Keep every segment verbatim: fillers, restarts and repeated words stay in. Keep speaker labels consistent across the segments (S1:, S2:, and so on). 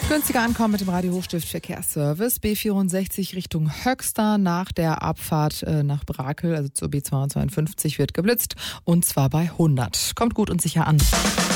S1: Günstiger ankommen mit dem Radio Hochstift Verkehrsservice. B vierundsechzig Richtung Höxter nach der Abfahrt äh, nach Brakel, also zur B zweihundertzweiundfünfzig, wird geblitzt und zwar bei hundert. Kommt gut und sicher an.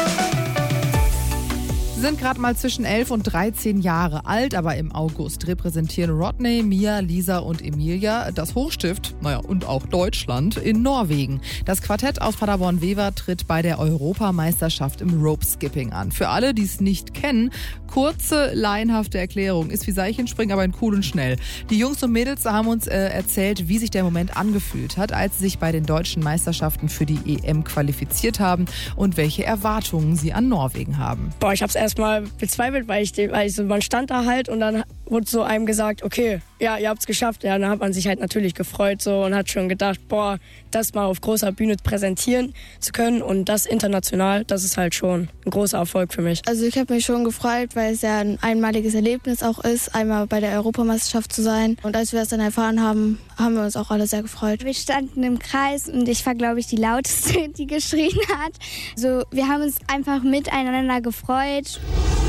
S1: Sie sind gerade mal zwischen elf und dreizehn Jahre alt, aber im August repräsentieren Rodney, Mia, Lisa und Emilia das Hochstift, naja, und auch Deutschland in Norwegen. Das Quartett aus Paderborn-Wever tritt bei der Europameisterschaft im Rope-Skipping an. Für alle, die es nicht kennen, kurze, laienhafte Erklärung. Ist wie Seilchenspringen, aber in cool und schnell. Die Jungs und Mädels haben uns äh, erzählt, wie sich der Moment angefühlt hat, als sie sich bei den deutschen Meisterschaften für die E M qualifiziert haben und welche Erwartungen sie an Norwegen haben.
S2: Boah, ich hab's erst mal bezweifelt, weil ich, weil ich so, man stand da halt und dann wurde so einem gesagt, okay, ja, ihr habt's geschafft. Ja, dann hat man sich halt natürlich gefreut so und hat schon gedacht, boah, das mal auf großer Bühne präsentieren zu können und das international, das ist halt schon ein großer Erfolg für mich.
S3: Also ich habe mich schon gefreut, weil es ja ein einmaliges Erlebnis auch ist, einmal bei der Europameisterschaft zu sein. Und als wir es dann erfahren haben, haben wir uns auch alle sehr gefreut.
S4: Wir standen im Kreis und ich war, glaube ich, die lauteste, die geschrien hat. Also wir haben uns einfach miteinander gefreut.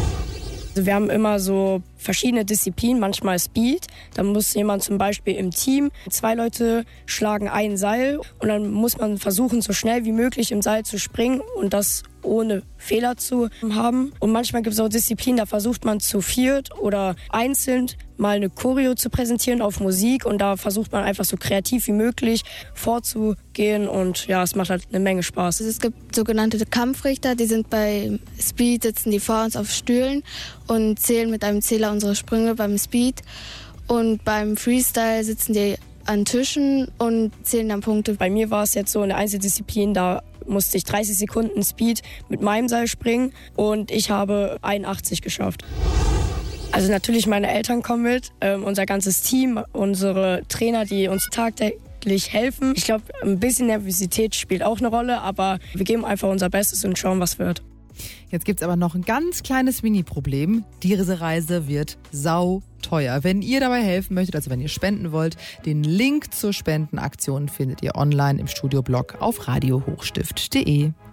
S2: Also wir haben immer so verschiedene Disziplinen, manchmal Speed. Da muss jemand zum Beispiel im Team, zwei Leute schlagen ein Seil und dann muss man versuchen, so schnell wie möglich im Seil zu springen und das ohne Fehler zu haben. Und manchmal gibt es auch Disziplinen, da versucht man zu viert oder einzeln mal eine Choreo zu präsentieren auf Musik und da versucht man einfach so kreativ wie möglich vorzugehen und ja, es macht halt eine Menge Spaß.
S3: Es gibt sogenannte Kampfrichter, die sind bei Speed, sitzen die vor uns auf Stühlen und zählen mit einem Zähler unsere Sprünge beim Speed und beim Freestyle sitzen die an Tischen und zählen dann Punkte.
S2: Bei mir war es jetzt so eine Einzeldisziplin, da musste ich dreißig Sekunden Speed mit meinem Seil springen und ich habe einundachtzig geschafft. Also natürlich meine Eltern kommen mit, ähm, unser ganzes Team, unsere Trainer, die uns tagtäglich helfen. Ich glaube, ein bisschen Nervosität spielt auch eine Rolle, aber wir geben einfach unser Bestes und schauen, was wird.
S1: Jetzt gibt's aber noch ein ganz kleines Mini-Problem. Diese Reise wird sau teuer. Wenn ihr dabei helfen möchtet, also wenn ihr spenden wollt, den Link zur Spendenaktion findet ihr online im Studioblog auf radio hochstift punkt de.